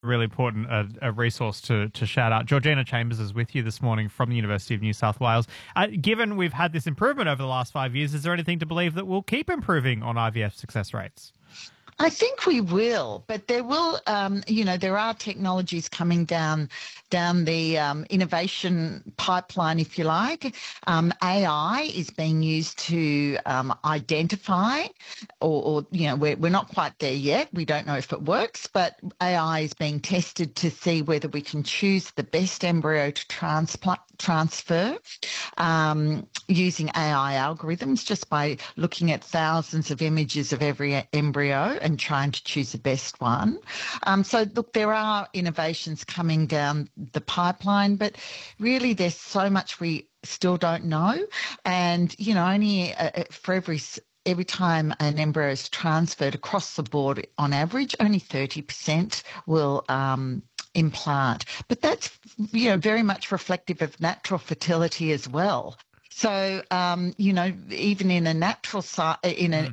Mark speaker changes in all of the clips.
Speaker 1: Really important a resource to shout out. Georgina Chambers is with you this morning from the University of New South Wales. Given we've had this improvement over the last 5 years, is there anything to believe that we'll keep improving on IVF success rates?
Speaker 2: I think we will, but there will, there are technologies coming down the innovation pipeline, if you like. AI is being used to identify, we're not quite there yet. We don't know if it works, but AI is being tested to see whether we can choose the best embryo to transfer using AI algorithms just by looking at thousands of images of every embryo and trying to choose the best one. So, look, there are innovations coming down the pipeline, but really there's so much we still don't know. And, only for every time an embryo is transferred across the board, on average, only 30% will implant. But that's, very much reflective of natural fertility as well. So, even in a natural without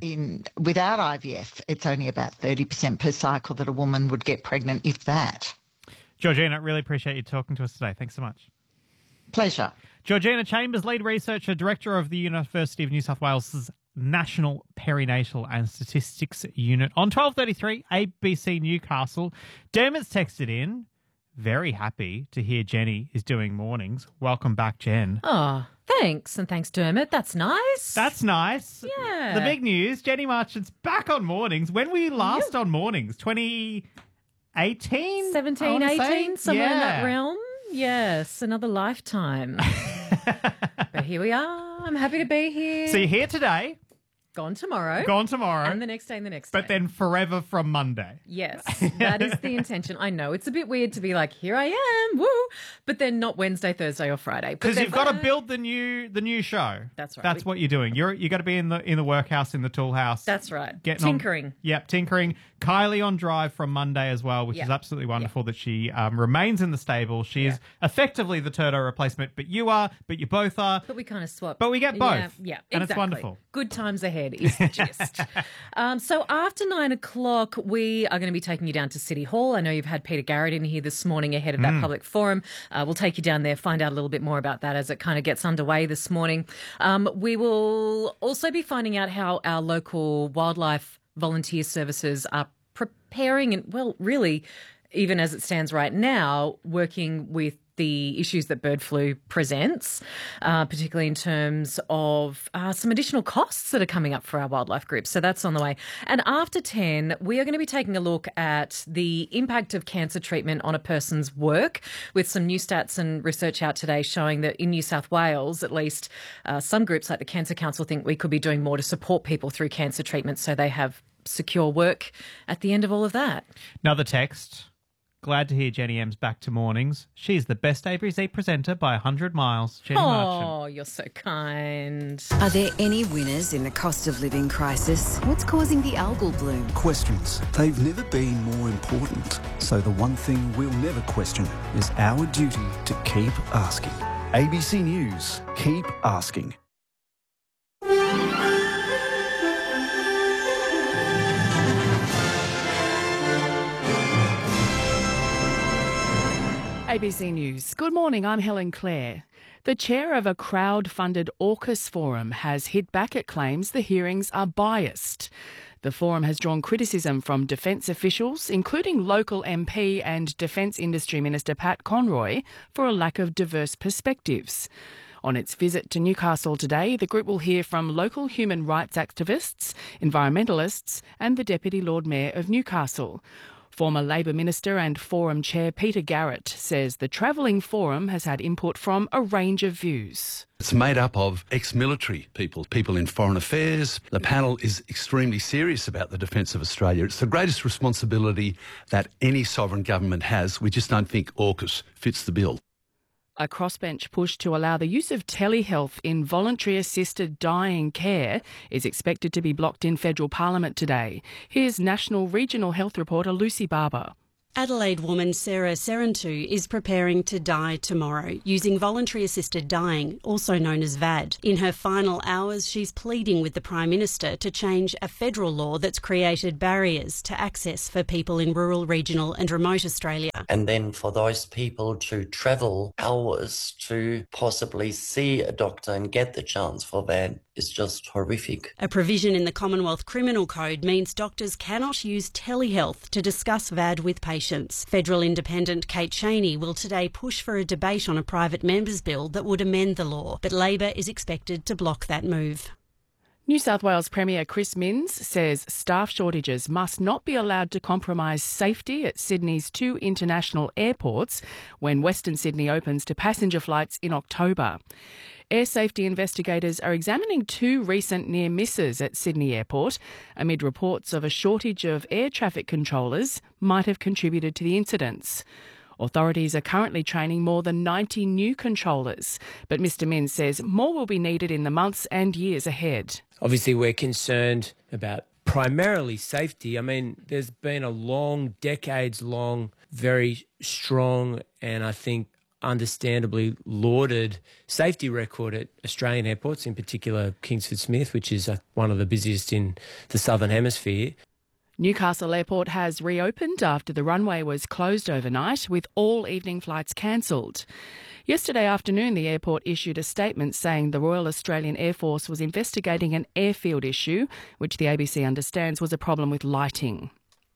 Speaker 2: IVF, it's only about 30% per cycle that a woman would get pregnant, if that.
Speaker 1: Georgina, really appreciate you talking to us today. Thanks so much.
Speaker 2: Pleasure.
Speaker 1: Georgina Chambers, lead researcher, director of the University of New South Wales' National Perinatal and Statistics Unit. On 12:33, ABC Newcastle, Dermot's texted in, very happy to hear Jenny is doing mornings. Welcome back, Jen.
Speaker 3: Oh, thanks. And thanks, Dermot. That's nice.
Speaker 1: That's nice.
Speaker 3: Yeah.
Speaker 1: The big news, Jenny Marchant's back on mornings. When were you last on mornings? 2018?
Speaker 3: 17, 18, somewhere in that realm. Yes, another lifetime. But here we are. I'm happy to be here.
Speaker 1: So you're here today.
Speaker 3: Gone tomorrow.
Speaker 1: And
Speaker 3: the next day and the next day.
Speaker 1: But then forever from Monday.
Speaker 3: Yes, that is the intention. I know it's a bit weird to be like, here I am, woo, but then not Wednesday, Thursday or Friday.
Speaker 1: Because you've got to build the new show.
Speaker 3: That's right.
Speaker 1: That's what you're doing. You got to be in the workhouse, in the tool house.
Speaker 3: That's right.
Speaker 1: Tinkering. Tinkering. Kylie on drive from Monday as well, which is absolutely wonderful that she remains in the stable. She is effectively the Turdo replacement, but you both are.
Speaker 3: But we kind of swap.
Speaker 1: But we get both.
Speaker 3: Yeah,
Speaker 1: and
Speaker 3: exactly.
Speaker 1: It's wonderful.
Speaker 3: Good times ahead is the gist. So after 9 o'clock, we are going to be taking you down to City Hall. I know you've had Peter Garrett in here this morning ahead of that public forum. We'll take you down there, find out a little bit more about that as it kind of gets underway this morning. We will also be finding out how our local wildlife volunteer services are preparing and, well, really, even as it stands right now, working with the issues that bird flu presents, particularly in terms of some additional costs that are coming up for our wildlife groups. So that's on the way. And after 10, we are going to be taking a look at the impact of cancer treatment on a person's work, with some new stats and research out today showing that in New South Wales, at least, some groups like the Cancer Council think we could be doing more to support people through cancer treatment so they have secure work at the end of all of that.
Speaker 1: Another text. Glad to hear Jenny M's back to mornings. She's the best ABC presenter by 100 miles. Jenny Marchant.
Speaker 3: Oh, you're so kind.
Speaker 4: Are there any winners in the cost of living crisis? What's causing the algal bloom?
Speaker 5: Questions. They've never been more important. So the one thing we'll never question is our duty to keep asking. ABC News. Keep asking.
Speaker 6: ABC News. Good morning, I'm Helen Clare. The chair of a crowd-funded AUKUS forum has hit back at claims the hearings are biased. The forum has drawn criticism from defence officials, including local MP and Defence Industry Minister Pat Conroy, for a lack of diverse perspectives. On its visit to Newcastle today, the group will hear from local human rights activists, environmentalists and the Deputy Lord Mayor of Newcastle. Former Labor Minister and Forum Chair Peter Garrett says the travelling forum has had input from a range of views.
Speaker 7: It's made up of ex-military people in foreign affairs. The panel is extremely serious about the defence of Australia. It's the greatest responsibility that any sovereign government has. We just don't think AUKUS fits the bill.
Speaker 6: A crossbench push to allow the use of telehealth in voluntary assisted dying care is expected to be blocked in federal parliament today. Here's National Regional Health reporter Lucy Barber.
Speaker 8: Adelaide woman Sarah Serentu is preparing to die tomorrow using voluntary assisted dying, also known as VAD. In her final hours, she's pleading with the Prime Minister to change a federal law that's created barriers to access for people in rural, regional and remote Australia.
Speaker 9: And then for those people to travel hours to possibly see a doctor and get the chance for VAD is just horrific.
Speaker 8: A provision in the Commonwealth Criminal Code means doctors cannot use telehealth to discuss VAD with patients. Federal Independent Kate Chaney will today push for a debate on a private member's bill that would amend the law, but Labor is expected to block that move.
Speaker 6: New South Wales Premier Chris Minns says staff shortages must not be allowed to compromise safety at Sydney's 2 international airports when Western Sydney opens to passenger flights in October. Air safety investigators are examining 2 recent near misses at Sydney Airport amid reports of a shortage of air traffic controllers might have contributed to the incidents. Authorities are currently training more than 90 new controllers, but Mr Minns says more will be needed in the months and years ahead.
Speaker 10: Obviously, we're concerned about primarily safety. I mean, there's been a decades-long, very strong and I think understandably lauded safety record at Australian airports, in particular Kingsford Smith, which is one of the busiest in the Southern Hemisphere.
Speaker 6: Newcastle Airport has reopened after the runway was closed overnight, with all evening flights cancelled. Yesterday afternoon, the airport issued a statement saying the Royal Australian Air Force was investigating an airfield issue, which the ABC understands was a problem with lighting.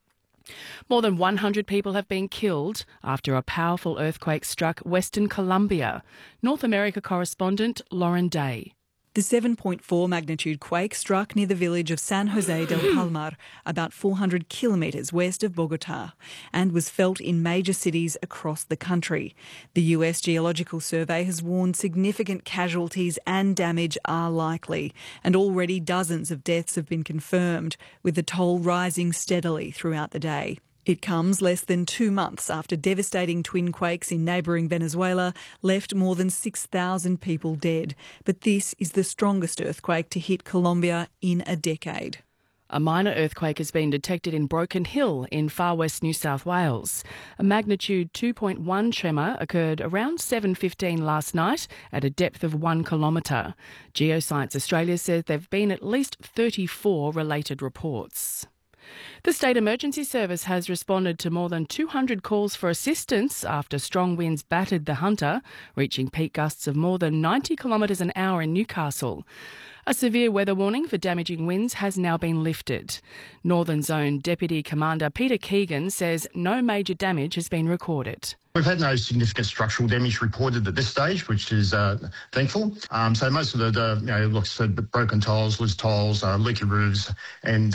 Speaker 6: More than 100 people have been killed after a powerful earthquake struck Western Colombia. North America correspondent Lauren Day.
Speaker 11: The 7.4 magnitude quake struck near the village of San Jose del Palmar, about 400 kilometres west of Bogotá, and was felt in major cities across the country. The US Geological Survey has warned significant casualties and damage are likely, and already dozens of deaths have been confirmed, with the toll rising steadily throughout the day. It comes less than 2 months after devastating twin quakes in neighbouring Venezuela left more than 6,000 people dead. But this is the strongest earthquake to hit Colombia in a decade.
Speaker 6: A minor earthquake has been detected in Broken Hill in far west New South Wales. A magnitude 2.1 tremor occurred around 7:15 last night at a depth of 1 kilometre. Geoscience Australia says there have been at least 34 related reports. The State Emergency Service has responded to more than 200 calls for assistance after strong winds battered the Hunter, reaching peak gusts of more than 90 kilometres an hour in Newcastle. A severe weather warning for damaging winds has now been lifted. Northern Zone Deputy Commander Peter Keegan says no major damage has been recorded.
Speaker 12: We've had no significant structural damage reported at this stage, which is thankful. So most of the broken tiles, loose tiles, leaky roofs, and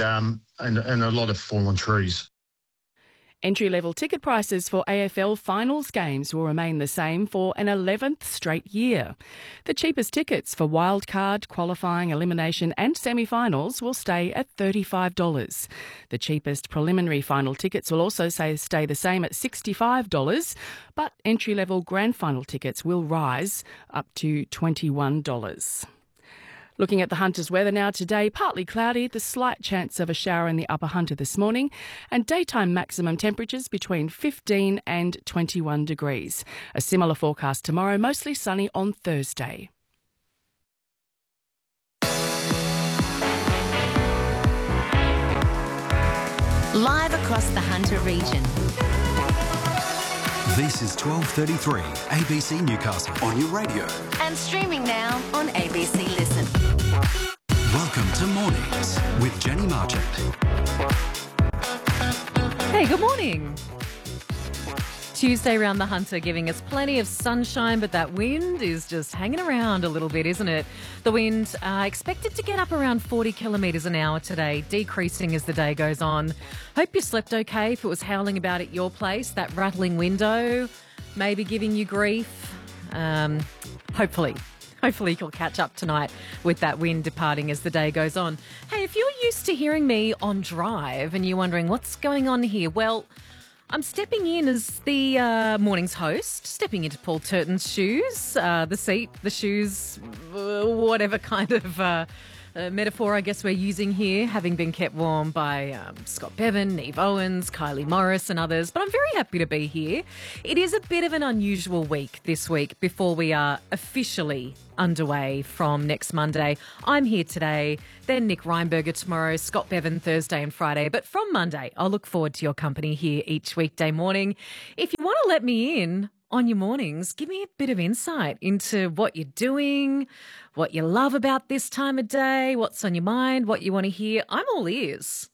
Speaker 12: a lot of fallen trees.
Speaker 6: Entry-level ticket prices for AFL finals games will remain the same for an 11th straight year. The cheapest tickets for wildcard, qualifying, elimination and semi-finals will stay at $35. The cheapest preliminary final tickets will also stay the same at $65, but entry-level grand final tickets will rise up to $21. Looking at the Hunter's weather now today, partly cloudy, the slight chance of a shower in the upper Hunter this morning, and daytime maximum temperatures between 15 and 21 degrees. A similar forecast tomorrow, mostly sunny on Thursday.
Speaker 13: Live across the Hunter region.
Speaker 5: This is 12:33 ABC Newcastle on your radio.
Speaker 13: And streaming now on ABC Listen.
Speaker 5: Welcome to Mornings with Jenny Marchant.
Speaker 3: Hey, good morning. Tuesday round the Hunter giving us plenty of sunshine, but that wind is just hanging around a little bit, isn't it? The wind expected to get up around 40 kilometres an hour today, decreasing as the day goes on. Hope you slept okay if it was howling about at your place. That rattling window maybe giving you grief. Hopefully you'll catch up tonight with that wind departing as the day goes on. Hey, if you're used to hearing me on Drive and you're wondering what's going on here, well, I'm stepping in as the morning's host, stepping into Paul Turton's shoes, the seat, the shoes, whatever kind of A metaphor, I guess, we're using here, having been kept warm by Scott Bevan, Neve Owens, Kylie Morris and others. But I'm very happy to be here. It is a bit of an unusual week this week before we are officially underway from next Monday. I'm here today, then Nick Reinberger tomorrow, Scott Bevan Thursday and Friday. But from Monday, I'll look forward to your company here each weekday morning. If you want to let me in on your mornings, give me a bit of insight into what you're doing, what you love about this time of day, what's on your mind, what you want to hear. I'm all ears.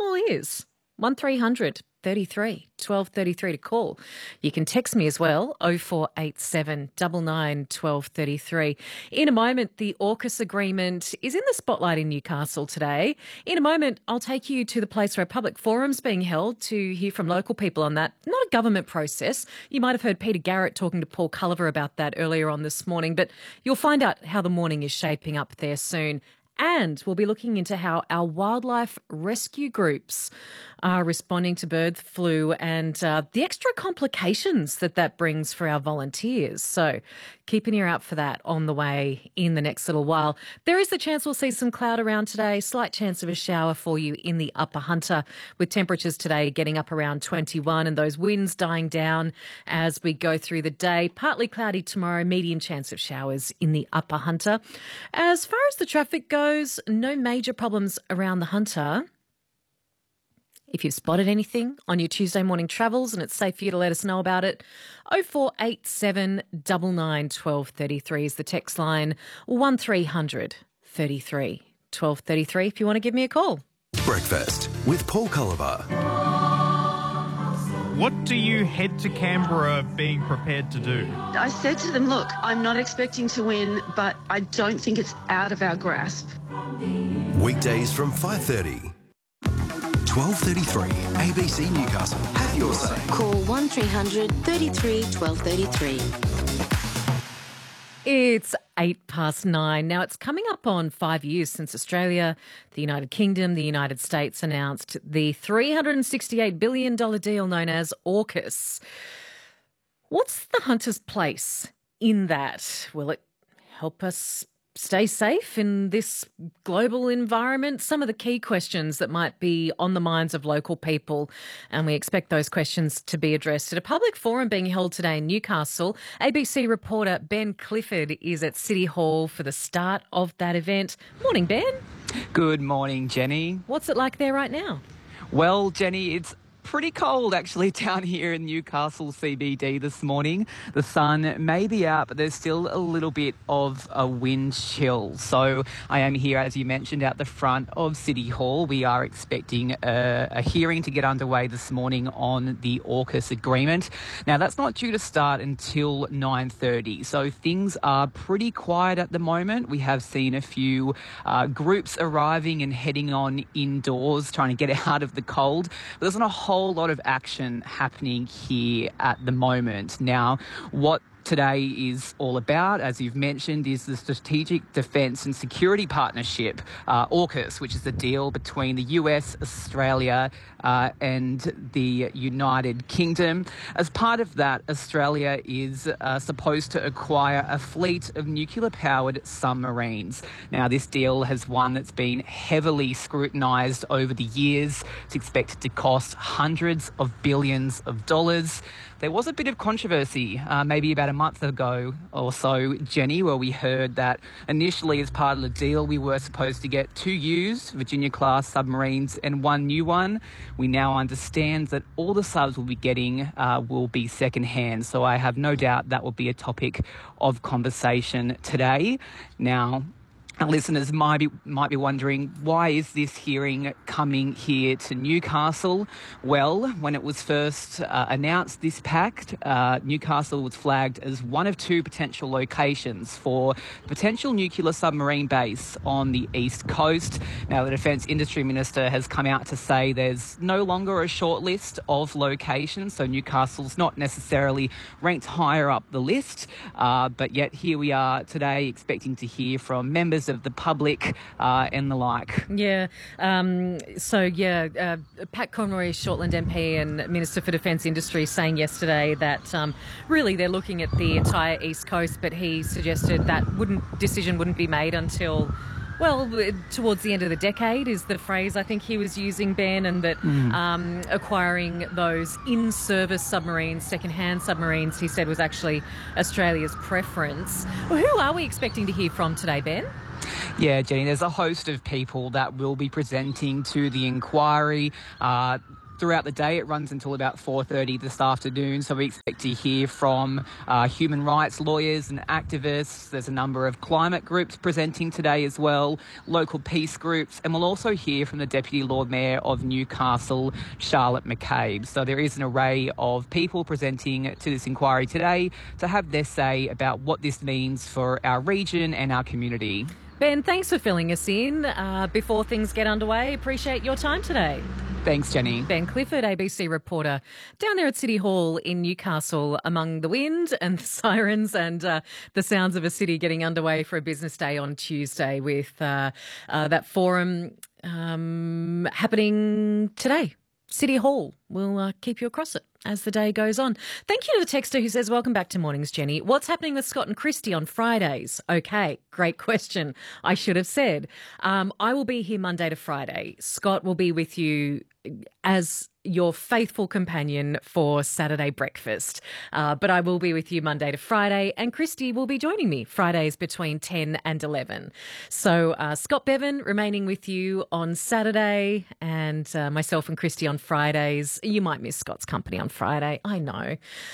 Speaker 3: 1300 33 1233 to call. You can text me as well, 0487 99 1233. In a moment, the AUKUS agreement is in the spotlight in Newcastle today. In a moment, I'll take you to the place where a public forum's being held to hear from local people on that. Not a government process. You might have heard Peter Garrett talking to Paul Culliver about that earlier on this morning, but you'll find out how the morning is shaping up there soon. And we'll be looking into how our wildlife rescue groups are responding to bird flu and the extra complications that brings for our volunteers. So keep an ear out for that on the way in the next little while. There is the chance we'll see some cloud around today, slight chance of a shower for you in the Upper Hunter, with temperatures today getting up around 21 and those winds dying down as we go through the day. Partly cloudy tomorrow, medium chance of showers in the Upper Hunter. As far as the traffic goes, no major problems around the Hunter. If you've spotted anything on your Tuesday morning travels and it's safe for you to let us know about it, 0487 99 1233 is the text line, 1300 33 1233 if you want to give me a call.
Speaker 14: Breakfast with Paul Culliver.
Speaker 1: What do you head to Canberra being prepared to do?
Speaker 15: I said to them, look, I'm not expecting to win, but I don't think it's out of our grasp.
Speaker 14: Weekdays from 5:30. 12:33 ABC Newcastle. Have your say.
Speaker 13: Call 1300 33 1233.
Speaker 3: It's 9:08. Now, it's coming up on 5 years since Australia, the United Kingdom, the United States announced the $368 billion deal known as AUKUS. What's the Hunter's place in that? Will it help us stay safe in this global environment? Some of the key questions that might be on the minds of local people, and we expect those questions to be addressed at a public forum being held today in Newcastle. ABC reporter Ben Clifford is at City Hall for the start of that event. Morning, Ben.
Speaker 16: Good morning, Jenny.
Speaker 3: What's it like there right now?
Speaker 16: Well, Jenny, it's pretty cold actually down here in Newcastle CBD this morning. The sun may be out, but there's still a little bit of a wind chill. So I am here, as you mentioned, out the front of City Hall. We are expecting a hearing to get underway this morning on the AUKUS agreement. Now, that's not due to start until 9:30, so things are pretty quiet at the moment. We have seen a few groups arriving and heading on indoors, trying to get out of the cold. But there's not a whole lot of action happening here at the moment. Now, what today is all about, as you've mentioned, is the Strategic Defence and Security Partnership, AUKUS, which is the deal between the US, Australia and the United Kingdom. As part of that, Australia is supposed to acquire a fleet of nuclear-powered submarines. Now, this deal has one that's been heavily scrutinised over the years. It's expected to cost hundreds of billions of dollars. There was a bit of controversy maybe about a month ago or so, Jenny, where we heard that initially as part of the deal we were supposed to get 2 used Virginia-class submarines and 1 new one. We now understand that all the subs we'll be getting will be second-hand, so I have no doubt that will be a topic of conversation today. Now, our listeners might be wondering, why is this hearing coming here to Newcastle? Well, when it was first announced, this pact, Newcastle was flagged as one of 2 potential locations for a potential nuclear submarine base on the East Coast. Now, the Defence Industry Minister has come out to say there's no longer a short list of locations, so Newcastle's not necessarily ranked higher up the list, but yet here we are today expecting to hear from members of the public and the like.
Speaker 3: Yeah. Pat Conroy, Shortland MP and Minister for Defence Industry, saying yesterday that really they're looking at the entire East Coast, but he suggested that decision wouldn't be made until Well, towards the end of the decade is the phrase I think he was using, Ben, and that acquiring those in-service submarines, second-hand submarines, he said was actually Australia's preference. Well, who are we expecting to hear from today, Ben?
Speaker 16: Yeah, Jenny, there's a host of people that will be presenting to the inquiry. Throughout the day, it runs until about 4:30 this afternoon, so we expect to hear from human rights lawyers and activists. There's a number of climate groups presenting today as well, local peace groups, and we'll also hear from the Deputy Lord Mayor of Newcastle, Charlotte McCabe. So there is an array of people presenting to this inquiry today to have their say about what this means for our region and our community.
Speaker 3: Ben, thanks for filling us in before things get underway. Appreciate your time today.
Speaker 16: Thanks, Jenny.
Speaker 3: Ben Clifford, ABC reporter, down there at City Hall in Newcastle among the wind and the sirens and the sounds of a city getting underway for a business day on Tuesday with that forum happening today. City Hall. We'll keep you across it as the day goes on. Thank you to the texter who says, welcome back to Mornings, Jenny. What's happening with Scott and Christy on Fridays? Okay, great question. I should have said. I will be here Monday to Friday. Scott will be with you as your faithful companion for Saturday breakfast. But I will be with you Monday to Friday, and Christy will be joining me Fridays between 10 and 11. So Scott Bevan remaining with you on Saturday, and myself and Christy on Fridays. You might miss Scott's company on Friday. I know.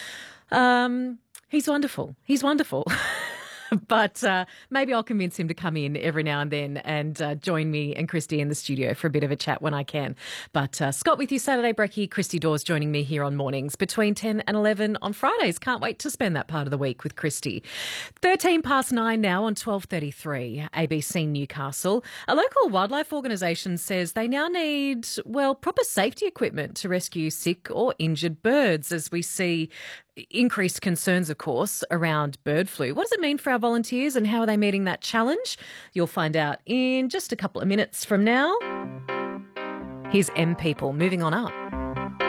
Speaker 3: He's wonderful. He's wonderful. But maybe I'll convince him to come in every now and then and join me and Christy in the studio for a bit of a chat when I can. But Scott with you Saturday brekkie, Christy Dawes joining me here on mornings between 10 and 11 on Fridays. Can't wait to spend that part of the week with Christy. 9:13 now on 12:33 ABC Newcastle. A local wildlife organisation says they now need, well, proper safety equipment to rescue sick or injured birds as we see increased concerns, of course, around bird flu. What does it mean for our volunteers and how are they meeting that challenge? You'll find out in just a couple of minutes from now. Here's M People moving on up.